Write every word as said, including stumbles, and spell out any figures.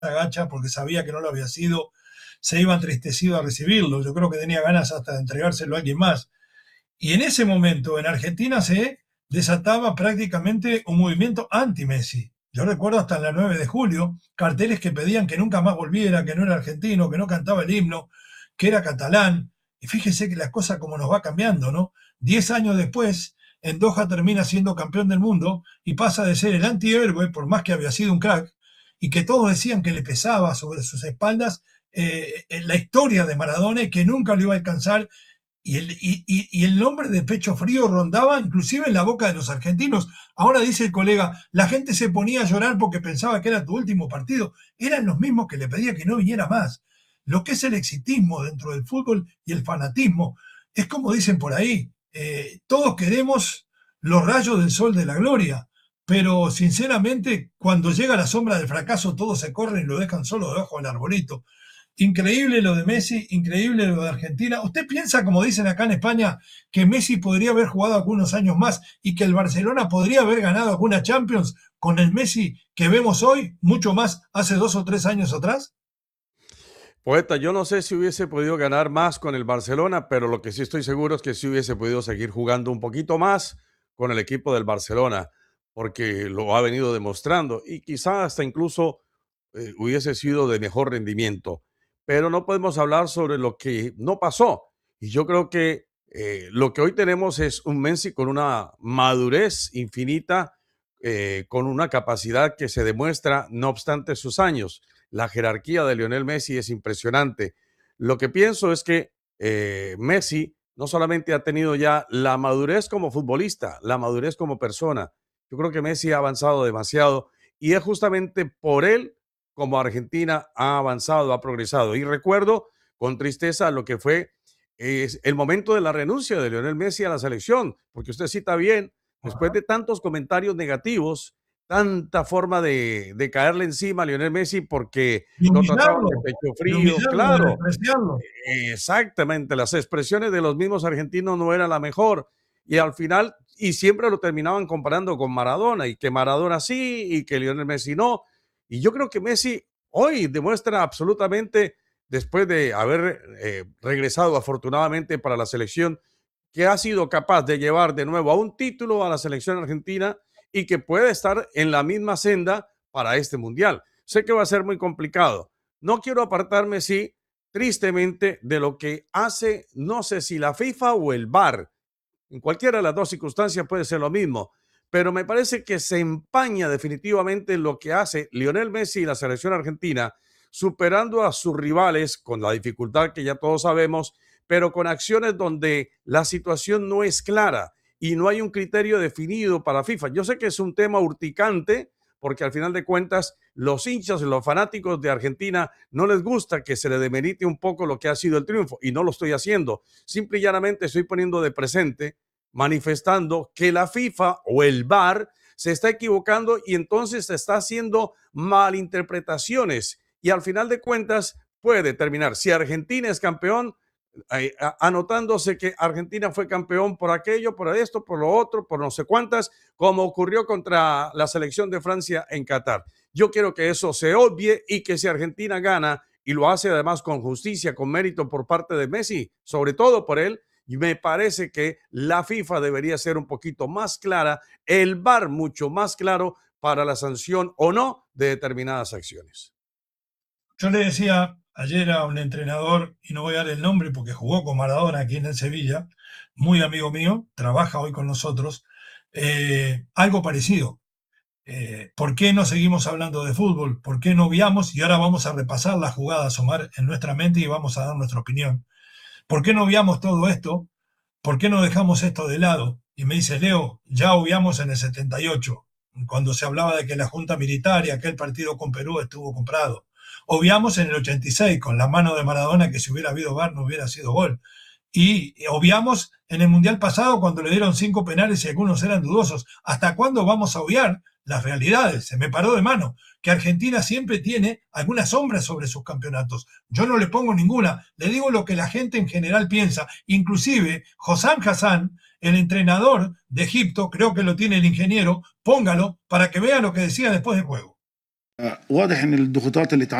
gacha porque sabía que no lo había sido, se iba entristecido a recibirlo. Yo creo que tenía ganas hasta de entregárselo a alguien más. Y en ese momento en Argentina se desataba prácticamente un movimiento anti-Messi. Yo recuerdo hasta en la nueve de julio carteles que pedían que nunca más volviera, que no era argentino, que no cantaba el himno, que era catalán. Y fíjese que la cosa como nos va cambiando, ¿no? Diez años después, en Doha termina siendo campeón del mundo y pasa de ser el antihéroe, por más que había sido un crack, y que todos decían que le pesaba sobre sus espaldas eh, la historia de Maradona y que nunca lo iba a alcanzar. Y el, y, y, y el nombre de Pecho Frío rondaba inclusive en la boca de los argentinos. Ahora dice el colega, la gente se ponía a llorar porque pensaba que era tu último partido. Eran los mismos que le pedía que no viniera más. Lo que es el exitismo dentro del fútbol y el fanatismo. Es como dicen por ahí, eh, todos queremos los rayos del sol de la gloria, pero sinceramente cuando llega la sombra del fracaso todos se corren y lo dejan solo debajo del arbolito. Increíble lo de Messi, increíble lo de Argentina. ¿Usted piensa, como dicen acá en España, que Messi podría haber jugado algunos años más y que el Barcelona podría haber ganado alguna Champions con el Messi que vemos hoy, mucho más hace dos o tres años atrás? Poeta, yo no sé si hubiese podido ganar más con el Barcelona, pero lo que sí estoy seguro es que sí hubiese podido seguir jugando un poquito más con el equipo del Barcelona, porque lo ha venido demostrando y quizá hasta incluso eh, hubiese sido de mejor rendimiento. Pero no podemos hablar sobre lo que no pasó. Y yo creo que eh, lo que hoy tenemos es un Messi con una madurez infinita, eh, con una capacidad que se demuestra no obstante sus años. La jerarquía de Lionel Messi es impresionante. Lo que pienso es que eh, Messi no solamente ha tenido ya la madurez como futbolista, la madurez como persona. Yo creo que Messi ha avanzado demasiado y es justamente por él como Argentina ha avanzado, ha progresado. Y recuerdo con tristeza lo que fue es el momento de la renuncia de Lionel Messi a la selección, porque usted cita bien, después de tantos comentarios negativos, tanta forma de, de caerle encima a Lionel Messi porque Y lo trataban de humillarlo, pecho de frío, humillarlo, de claro, despreciarlo. exactamente, las expresiones de los mismos argentinos no eran la mejor y al final, y siempre lo terminaban comparando con Maradona y que Maradona sí y que Lionel Messi no. Y yo creo que Messi hoy demuestra absolutamente, después de haber eh, regresado afortunadamente para la selección, que ha sido capaz de llevar de nuevo a un título a la selección argentina y que puede estar en la misma senda para este mundial. Sé que va a ser muy complicado. No quiero apartarme, sí, tristemente, de lo que hace, no sé si la FIFA o el V A R. En cualquiera de las dos circunstancias puede ser lo mismo, pero me parece que se empaña definitivamente lo que hace Lionel Messi y la selección argentina, superando a sus rivales con la dificultad que ya todos sabemos, pero con acciones donde la situación no es clara y no hay un criterio definido para FIFA. Yo sé que es un tema urticante, porque al final de cuentas los hinchas y los fanáticos de Argentina no les gusta que se le demerite un poco lo que ha sido el triunfo, y no lo estoy haciendo. Simple y llanamente estoy poniendo de presente, manifestando que la FIFA o el V A R se está equivocando y entonces se está haciendo malinterpretaciones y al final de cuentas puede determinar si Argentina es campeón, eh, anotándose que Argentina fue campeón por aquello, por esto, por lo otro, por no sé cuántas, como ocurrió contra la selección de Francia en Qatar. Yo quiero que eso se obvie y que si Argentina gana y lo hace además con justicia, con mérito por parte de Messi, sobre todo por él, y me parece que la FIFA debería ser un poquito más clara, el V A R mucho más claro para la sanción o no de determinadas acciones. Yo le decía ayer a un entrenador, y no voy a dar el nombre porque jugó con Maradona aquí en el Sevilla, muy amigo mío, trabaja hoy con nosotros, eh, algo parecido. Eh, ¿Por qué no seguimos hablando de fútbol? ¿Por qué no viamos? Y ahora vamos a repasar las jugadas, Omar, en nuestra mente y vamos a dar nuestra opinión. ¿Por qué no obviamos todo esto? ¿Por qué no dejamos esto de lado? Y me dice, Leo, ya obviamos en el setenta y ocho, cuando se hablaba de que la Junta Militar y aquel partido con Perú estuvo comprado. Obviamos en el ochenta y seis, con la mano de Maradona, que si hubiera habido V A R no hubiera sido gol. Y obviamos en el Mundial pasado cuando le dieron cinco penales y algunos eran dudosos. ¿Hasta cuándo vamos a obviar las realidades? Se me paró de mano que Argentina siempre tiene alguna sombra sobre sus campeonatos. Yo no le pongo ninguna, le digo lo que la gente en general piensa. Inclusive Hossam Hassan, el entrenador de Egipto, creo que lo tiene el ingeniero, póngalo para que vea lo que decía después del juego. واضح ان الضغوطات اللي